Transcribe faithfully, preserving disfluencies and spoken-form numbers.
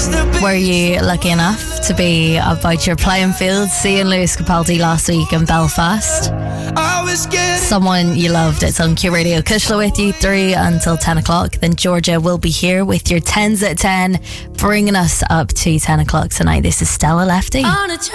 Were you lucky enough to be about your playing field seeing Lewis Capaldi last week in Belfast? Someone you loved. It's on Q Radio. Kushla with you through until ten o'clock. Then Georgia will be here with your tens at ten, bringing us up to ten o'clock tonight. This is Stella Lefty. On a